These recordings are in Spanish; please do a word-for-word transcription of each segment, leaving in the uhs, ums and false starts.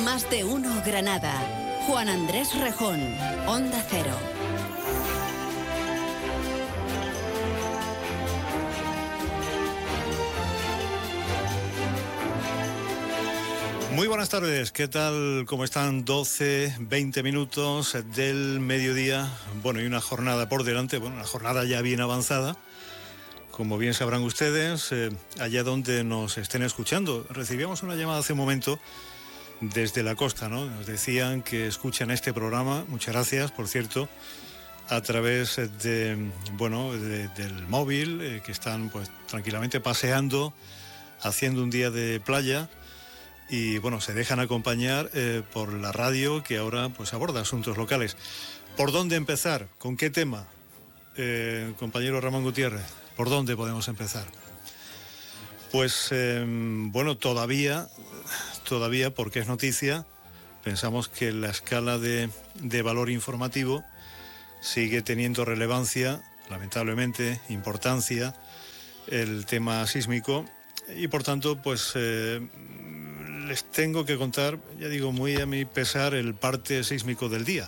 Más de uno Granada. Juan Andrés Rejón, Onda Cero. Muy buenas tardes, ¿qué tal? ¿Cómo están? doce, veinte minutos del mediodía. Bueno, y una jornada por delante, bueno, una jornada ya bien avanzada. Como bien sabrán ustedes, eh, allá donde nos estén escuchando. Recibíamos una llamada hace un momento desde la costa, ¿no? Nos decían que escuchan este programa, muchas gracias, por cierto, a través de, bueno, de, del móvil, eh, que están pues tranquilamente paseando, haciendo un día de playa. Y bueno, se dejan acompañar eh, por la radio que ahora pues aborda asuntos locales. ¿Por dónde empezar? ¿Con qué tema? Eh, compañero Ramón Gutiérrez, ¿por dónde podemos empezar? Pues eh, bueno, todavía, todavía porque es noticia, pensamos que la escala de, de valor informativo sigue teniendo relevancia, lamentablemente, importancia, el tema sísmico, y por tanto, pues... Eh, les tengo que contar, ya digo, muy a mi pesar, el parte sísmico del día.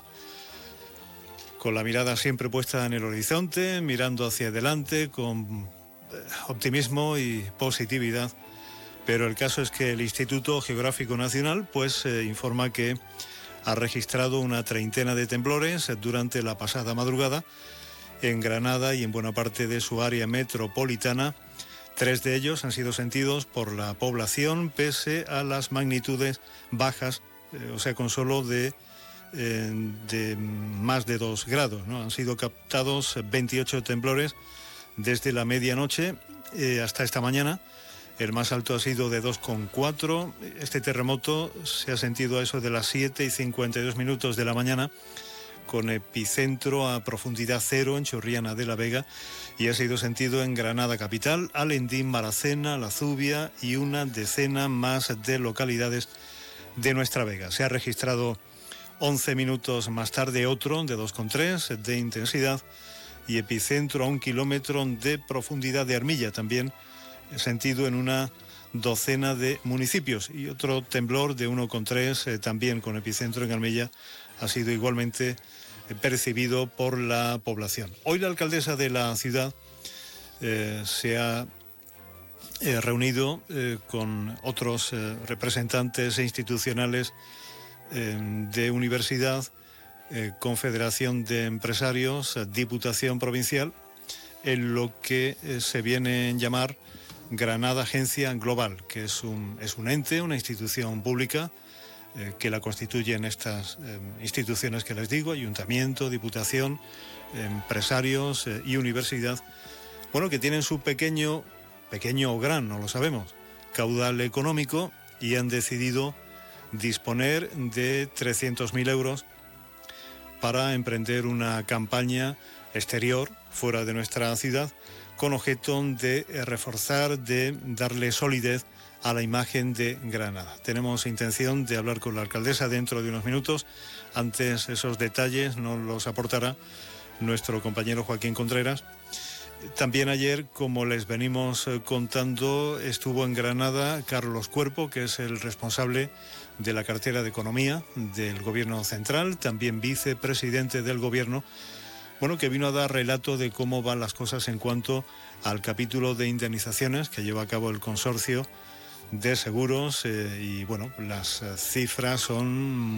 Con la mirada siempre puesta en el horizonte, mirando hacia adelante, con optimismo y positividad. Pero el caso es que el Instituto Geográfico Nacional, pues, eh, informa que ha registrado una treintena de temblores durante la pasada madrugada en Granada y en buena parte de su área metropolitana. Tres de ellos han sido sentidos por la población pese a las magnitudes bajas, eh, o sea, con solo de, eh, de más de dos grados, ¿no? Han sido captados veintiocho temblores desde la medianoche eh, hasta esta mañana. El más alto ha sido de dos coma cuatro. Este terremoto se ha sentido a eso de las siete y cincuenta y dos minutos de la mañana, con epicentro a profundidad cero en Chorriana de la Vega, y ha sido sentido en Granada capital, Alendín, Maracena, La Zubia y una decena más de localidades de nuestra Vega. Se ha registrado once minutos más tarde otro de dos coma tres de intensidad y epicentro a un kilómetro de profundidad de Armilla, también sentido en una docena de municipios, y otro temblor de uno coma tres eh, también con epicentro en Armilla ha sido igualmente percibido por la población. Hoy la alcaldesa de la ciudad eh, se ha eh, reunido eh, con otros eh, representantes institucionales eh, de universidad, eh, Confederación de Empresarios, eh, Diputación Provincial, en lo que eh, se viene a llamar Granada Agencia Global, que es un, es un ente, una institución pública Eh, que la constituyen estas eh, instituciones que les digo, ayuntamiento, diputación, eh, empresarios eh, y universidad, bueno, que tienen su pequeño, pequeño o gran, no lo sabemos, caudal económico, y han decidido disponer de trescientos mil euros para emprender una campaña exterior, fuera de nuestra ciudad, con objeto de eh, reforzar, de darle solidez a la imagen de Granada. Tenemos intención de hablar con la alcaldesa dentro de unos minutos. Antes, esos detalles nos los aportará nuestro compañero Joaquín Contreras. También ayer, como les venimos contando, estuvo en Granada Carlos Cuerpo, que es el responsable de la cartera de Economía del Gobierno Central, también vicepresidente del Gobierno, bueno, que vino a dar relato de cómo van las cosas en cuanto al capítulo de indemnizaciones que lleva a cabo el consorcio de seguros, eh, y bueno, las eh, cifras son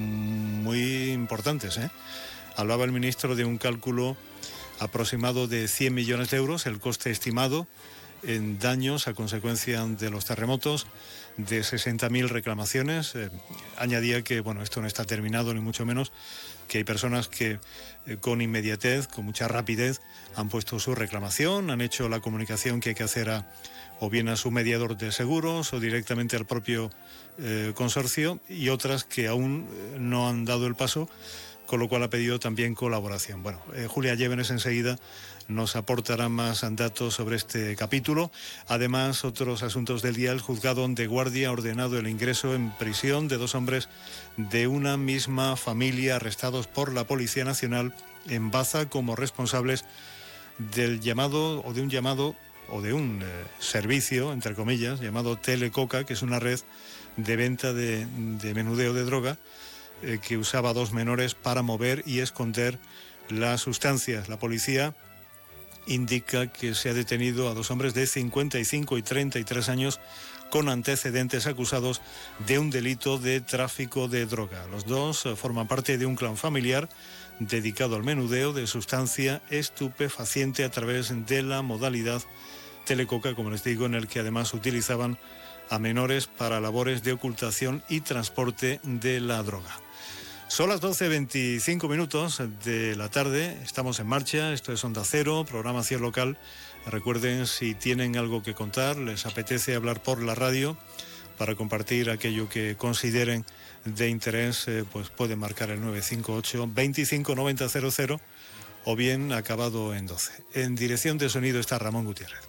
muy importantes, ¿eh? Hablaba el ministro de un cálculo aproximado de cien millones de euros, el coste estimado en daños a consecuencia de los terremotos, de sesenta mil reclamaciones. Eh, añadía que, bueno, esto no está terminado ni mucho menos, que hay personas que eh, con inmediatez, con mucha rapidez, han puesto su reclamación, han hecho la comunicación que hay que hacer a, o bien a su mediador de seguros o directamente al propio eh, consorcio, y otras que aún eh, no han dado el paso, con lo cual ha pedido también colaboración. Bueno, eh, Julia Llévenes enseguida nos aportará más datos sobre este capítulo. Además, otros asuntos del día: el juzgado de guardia ha ordenado el ingreso en prisión de dos hombres de una misma familia arrestados por la Policía Nacional en Baza como responsables del llamado, o de un llamado, o de un eh, servicio, entre comillas, llamado Telecoca, que es una red de venta de, de menudeo de droga eh, que usaba a dos menores para mover y esconder las sustancias. La policía indica que se ha detenido a dos hombres de cincuenta y cinco y treinta y tres años con antecedentes acusados de un delito de tráfico de droga. Los dos eh, forman parte de un clan familiar dedicado al menudeo de sustancia estupefaciente a través de la modalidad telecoca, como les digo, en el que además utilizaban a menores para labores de ocultación y transporte de la droga. Son las doce veinticinco minutos de la tarde, estamos en marcha, esto es Onda Cero, programación local. Recuerden, si tienen algo que contar, les apetece hablar por la radio para compartir aquello que consideren de interés, eh, pues pueden marcar el nueve cinco ocho, veinticinco noventa cero cero o bien acabado en doce. En dirección de sonido está Ramón Gutiérrez.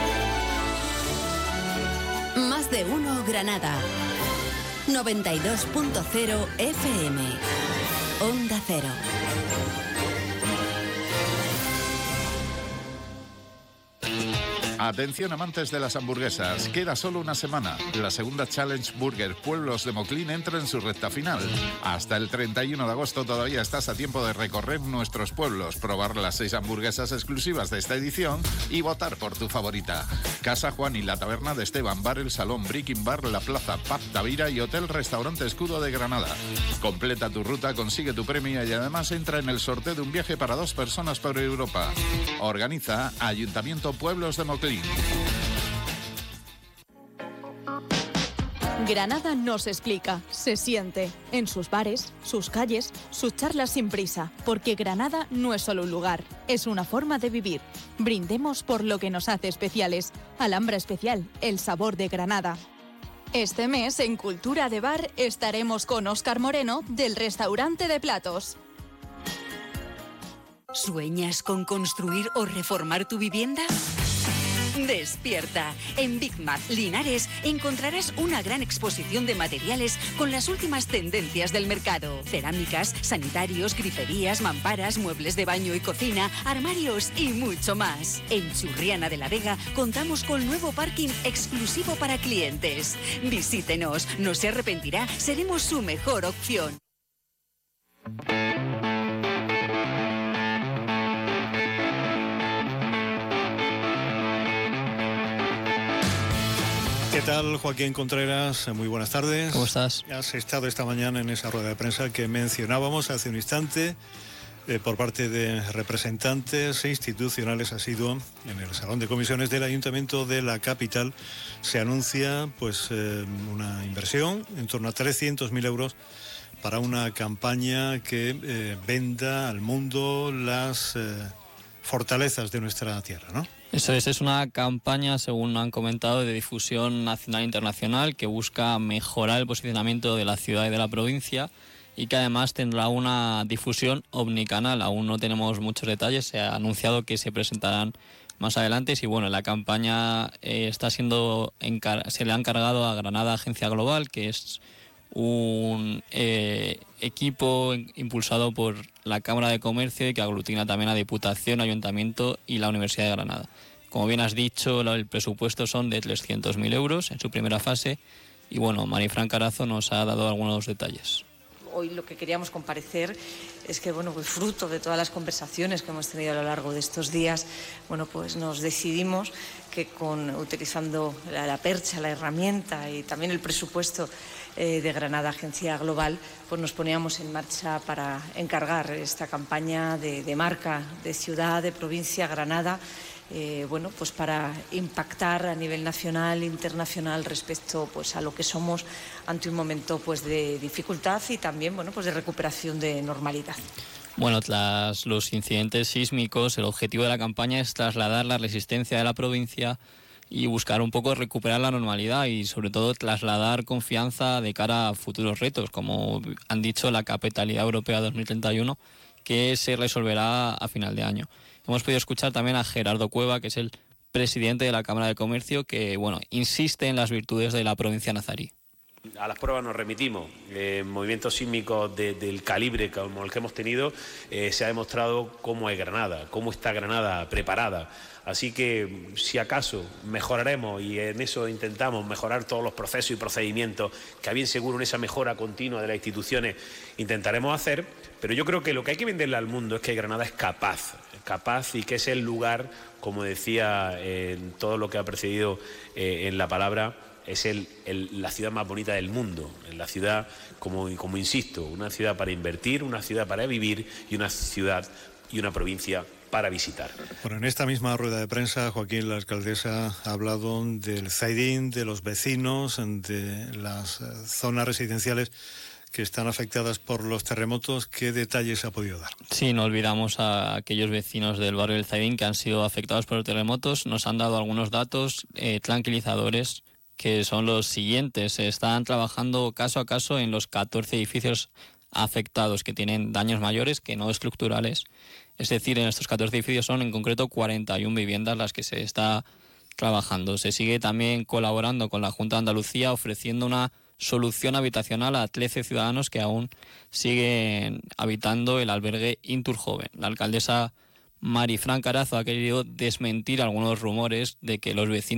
Más de uno Granada. noventa y dos punto cero F M. Onda Cero. Atención amantes de las hamburguesas, queda solo una semana. La segunda Challenge Burger Pueblos de Moclín entra en su recta final. Hasta el treinta y uno de agosto todavía estás a tiempo de recorrer nuestros pueblos, probar las seis hamburguesas exclusivas de esta edición y votar por tu favorita. Casa Juan y la Taberna de Esteban, Bar El Salón, Breaking Bar, La Plaza, Pub Tavira y Hotel Restaurante Escudo de Granada. Completa tu ruta, consigue tu premio y además entra en el sorteo de un viaje para dos personas por Europa. Organiza Ayuntamiento Pueblos de Moclín. Granada nos explica, se siente, en sus bares, sus calles, sus charlas sin prisa, porque Granada no es solo un lugar, es una forma de vivir. Brindemos por lo que nos hace especiales. Alhambra Especial, el sabor de Granada. Este mes, en Cultura de Bar, estaremos con Óscar Moreno, del Restaurante de Platos. ¿Sueñas con construir o reformar tu vivienda? Despierta. En Big Mat Linares encontrarás una gran exposición de materiales con las últimas tendencias del mercado. Cerámicas, sanitarios, griferías, mamparas, muebles de baño y cocina, armarios y mucho más. En Churriana de la Vega contamos con nuevo parking exclusivo para clientes. Visítenos, no se arrepentirá, seremos su mejor opción. ¿Qué tal, Joaquín Contreras? Muy buenas tardes. ¿Cómo estás? Has estado esta mañana en esa rueda de prensa que mencionábamos hace un instante eh, por parte de representantes institucionales. Ha sido en el Salón de Comisiones del Ayuntamiento de la capital. Se anuncia pues eh, una inversión en torno a trescientos mil euros para una campaña que eh, venda al mundo las eh, fortalezas de nuestra tierra, ¿no? Eso es, es una campaña, según han comentado, de difusión nacional e internacional que busca mejorar el posicionamiento de la ciudad y de la provincia y que además tendrá una difusión omnicanal. Aún no tenemos muchos detalles, se ha anunciado que se presentarán más adelante y bueno, la campaña eh, está siendo encar- se le ha encargado a Granada Agencia Global, que es un eh, equipo impulsado por la Cámara de Comercio y que aglutina también a Diputación, Ayuntamiento y la Universidad de Granada. Como bien has dicho, el presupuesto son de trescientos mil euros en su primera fase y bueno, Marifran Carazo nos ha dado algunos detalles. Hoy lo que queríamos comparecer es que, bueno, pues fruto de todas las conversaciones que hemos tenido a lo largo de estos días, bueno, pues nos decidimos que con utilizando la, la percha, la herramienta y también el presupuesto eh, de Granada Agencia Global, pues nos poníamos en marcha para encargar esta campaña de, de marca, de ciudad, de provincia, Granada, Eh, bueno, pues para impactar a nivel nacional e internacional respecto pues a lo que somos ante un momento pues de dificultad y también bueno pues de recuperación de normalidad. Bueno, tras los incidentes sísmicos, el objetivo de la campaña es trasladar la resistencia de la provincia y buscar un poco recuperar la normalidad y sobre todo trasladar confianza de cara a futuros retos, como han dicho la Capitalidad Europea dos mil treinta y uno, que se resolverá a final de año. Hemos podido escuchar también a Gerardo Cueva, que es el presidente de la Cámara de Comercio, que bueno insiste en las virtudes de la provincia nazarí. a las pruebas nos remitimos. Eh, movimientos sísmicos de, del calibre como el que hemos tenido, eh, se ha demostrado cómo es Granada, cómo está Granada preparada. Así que, si acaso, mejoraremos, y en eso intentamos mejorar todos los procesos y procedimientos que, a bien seguro, en esa mejora continua de las instituciones intentaremos hacer. Pero yo creo que lo que hay que venderle al mundo es que Granada es capaz, capaz y que es el lugar, como decía eh, en todo lo que ha precedido eh, en la palabra, es el, el, la ciudad más bonita del mundo, la ciudad, como, como insisto, una ciudad para invertir, una ciudad para vivir y una ciudad y una provincia para visitar. Bueno, en esta misma rueda de prensa, Joaquín, la alcaldesa ha hablado del Zaidín, de los vecinos, de las zonas residenciales que están afectadas por los terremotos. ¿Qué detalles ha podido dar? Sí, no olvidamos a aquellos vecinos del barrio del Zaidín que han sido afectados por los terremotos. Nos han dado algunos datos eh, tranquilizadores, que son los siguientes. Se están trabajando caso a caso en los catorce edificios afectados que tienen daños mayores que no estructurales. Es decir, en estos catorce edificios son en concreto cuarenta y una viviendas las que se está trabajando. Se sigue también colaborando con la Junta de Andalucía, ofreciendo una solución habitacional a trece ciudadanos que aún siguen habitando el albergue Inturjoven. La alcaldesa Marifran Carazo ha querido desmentir algunos rumores de que los vecinos